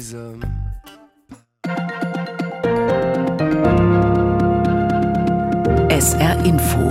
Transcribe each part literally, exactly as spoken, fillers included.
leise. S R Info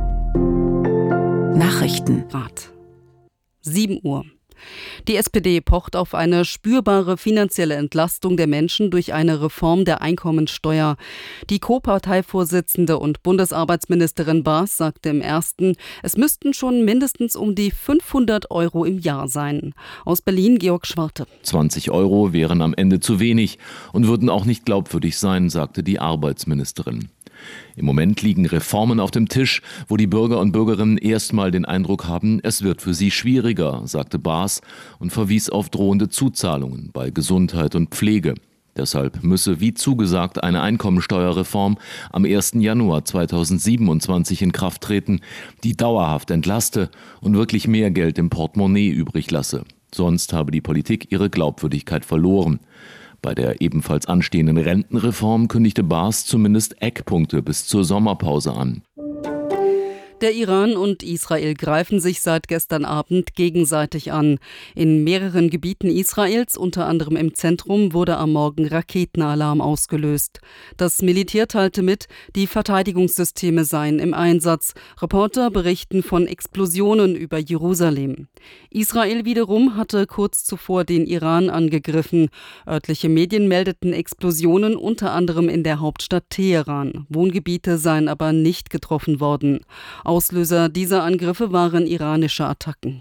Nachrichten. sieben Uhr. Die S P D pocht auf eine spürbare finanzielle Entlastung der Menschen durch eine Reform der Einkommensteuer. Die Co-Parteivorsitzende und Bundesarbeitsministerin Baas sagte im Ersten, es müssten schon mindestens um die fünfhundert Euro im Jahr sein. Aus Berlin Georg Schwarte. zwanzig Euro wären am Ende zu wenig und würden auch nicht glaubwürdig sein, sagte die Arbeitsministerin. Im Moment liegen Reformen auf dem Tisch, wo die Bürger und Bürgerinnen erstmal den Eindruck haben, es wird für sie schwieriger, sagte Baas und verwies auf drohende Zuzahlungen bei Gesundheit und Pflege. Deshalb müsse, wie zugesagt, eine Einkommensteuerreform am ersten Januar zweitausendsiebenundzwanzig in Kraft treten, die dauerhaft entlaste und wirklich mehr Geld im Portemonnaie übrig lasse. Sonst habe die Politik ihre Glaubwürdigkeit verloren. Bei der ebenfalls anstehenden Rentenreform kündigte Baas zumindest Eckpunkte bis zur Sommerpause an. Der Iran und Israel greifen sich seit gestern Abend gegenseitig an. In mehreren Gebieten Israels, unter anderem im Zentrum, wurde am Morgen Raketenalarm ausgelöst. Das Militär teilte mit, die Verteidigungssysteme seien im Einsatz. Reporter berichten von Explosionen über Jerusalem. Israel wiederum hatte kurz zuvor den Iran angegriffen. Örtliche Medien meldeten Explosionen unter anderem in der Hauptstadt Teheran. Wohngebiete seien aber nicht getroffen worden. Auslöser dieser Angriffe waren iranische Attacken.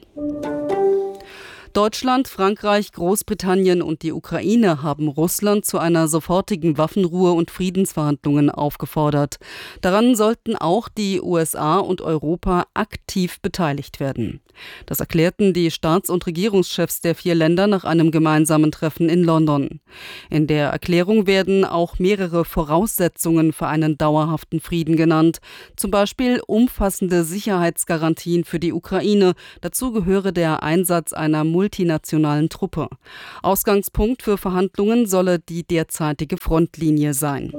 Deutschland, Frankreich, Großbritannien und die Ukraine haben Russland zu einer sofortigen Waffenruhe und Friedensverhandlungen aufgefordert. Daran sollten auch die U S A und Europa aktiv beteiligt werden. Das erklärten die Staats- und Regierungschefs der vier Länder nach einem gemeinsamen Treffen in London. In der Erklärung werden auch mehrere Voraussetzungen für einen dauerhaften Frieden genannt. Zum Beispiel umfassende Sicherheitsgarantien für die Ukraine. Dazu gehöre der Einsatz einer multinationalen Truppe. Ausgangspunkt für Verhandlungen solle die derzeitige Frontlinie sein.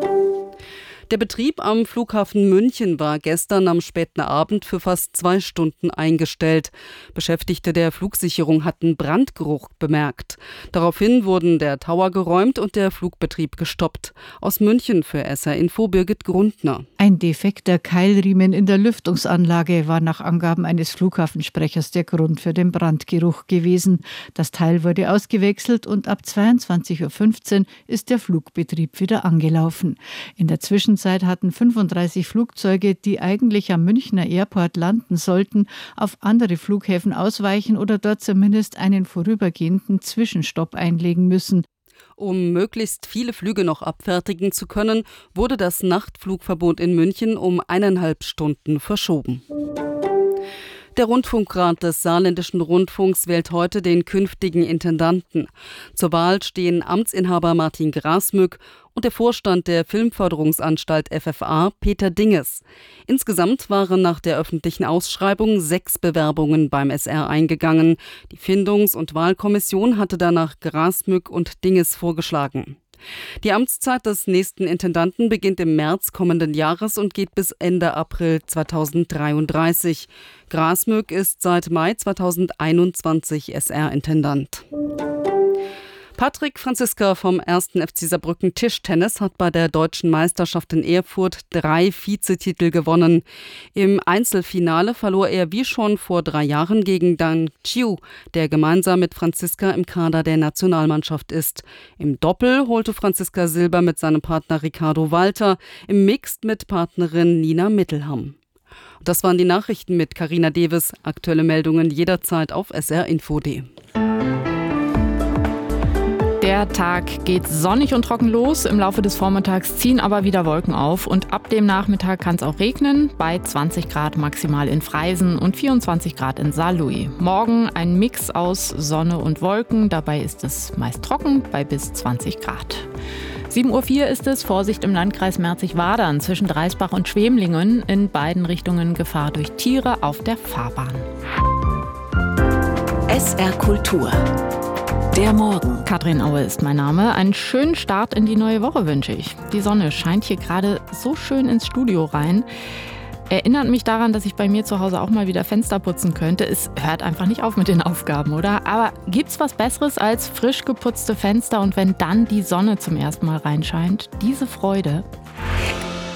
Der Betrieb am Flughafen München war gestern am späten Abend für fast zwei Stunden eingestellt. Beschäftigte der Flugsicherung hatten Brandgeruch bemerkt. Daraufhin wurden der Tower geräumt und der Flugbetrieb gestoppt. Aus München für S R Info Birgit Grundner. Ein defekter Keilriemen in der Lüftungsanlage war nach Angaben eines Flughafensprechers der Grund für den Brandgeruch gewesen. Das Teil wurde ausgewechselt und ab zweiundzwanzig Uhr fünfzehn ist der Flugbetrieb wieder angelaufen. In der Zwischenzeit hatten fünfunddreißig Flugzeuge, die eigentlich am Münchner Airport landen sollten, auf andere Flughäfen ausweichen oder dort zumindest einen vorübergehenden Zwischenstopp einlegen müssen. Um möglichst viele Flüge noch abfertigen zu können, wurde das Nachtflugverbot in München um eineinhalb Stunden verschoben. Der Rundfunkrat des Saarländischen Rundfunks wählt heute den künftigen Intendanten. Zur Wahl stehen Amtsinhaber Martin Grasmück und der Vorstand der Filmförderungsanstalt F F A, Peter Dinges. Insgesamt waren nach der öffentlichen Ausschreibung sechs Bewerbungen beim S R eingegangen. Die Findungs- und Wahlkommission hatte danach Grasmück und Dinges vorgeschlagen. Die Amtszeit des nächsten Intendanten beginnt im März kommenden Jahres und geht bis Ende April zweitausenddreiunddreißig. Grasmück ist seit Mai zweitausendeinundzwanzig S R-Intendant. Patrick Franziska vom ersten F C Saarbrücken Tischtennis hat bei der Deutschen Meisterschaft in Erfurt drei Vizetitel gewonnen. Im Einzelfinale verlor er wie schon vor drei Jahren gegen Dan Chiu, der gemeinsam mit Franziska im Kader der Nationalmannschaft ist. Im Doppel holte Franziska Silber mit seinem Partner Ricardo Walter, im Mixed mit Partnerin Nina Mittelham. Das waren die Nachrichten mit Carina Deves. Aktuelle Meldungen jederzeit auf S R Info punkt de. Der Tag geht sonnig und trocken los. Im Laufe des Vormittags ziehen aber wieder Wolken auf und ab dem Nachmittag kann es auch regnen, bei zwanzig Grad maximal in Freisen und vierundzwanzig Grad in Saarlouis. Morgen ein Mix aus Sonne und Wolken, dabei ist es meist trocken bei bis zwanzig Grad. sieben Uhr vier ist es, Vorsicht im Landkreis Merzig-Wadern zwischen Dreisbach und Schwemlingen, in beiden Richtungen Gefahr durch Tiere auf der Fahrbahn. S R Kultur. Der Morgen. Katrin Aue ist mein Name. Einen schönen Start in die neue Woche wünsche ich. Die Sonne scheint hier gerade so schön ins Studio rein. Erinnert mich daran, dass ich bei mir zu Hause auch mal wieder Fenster putzen könnte. Es hört einfach nicht auf mit den Aufgaben, oder? Aber gibt's was Besseres als frisch geputzte Fenster und wenn dann die Sonne zum ersten Mal reinscheint? Diese Freude.